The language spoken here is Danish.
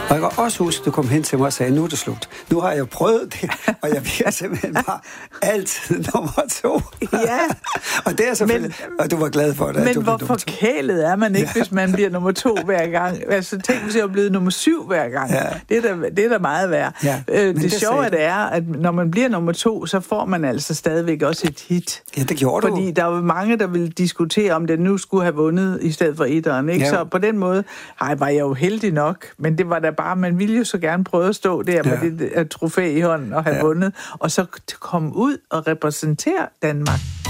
Og jeg kan også huske, at du kom hen til mig og sagde, nu er det slut. Nu har jeg prøvet det, og jeg bliver simpelthen bare altid nummer 2. Ja. Og det er selvfølgelig, og du var glad for det. Men hvor forkælet er man ikke, hvis man bliver nummer 2 hver gang? Altså, tænk, hvis jeg er blevet nummer 7 hver gang. Ja. Det er da meget værd. Ja. Det sjove det er, at når man bliver nummer 2, så får man altså stadigvæk også et hit. Ja, det gjorde du. Fordi der var mange, der ville diskutere, om den nu skulle have vundet i stedet for etteren, ikke? Ja. Så på den måde var jeg jo heldig nok, men det var da bare, man ville jo så gerne prøve at stå der med det trofæ i hånden og have vundet, og så komme ud og repræsentere Danmark.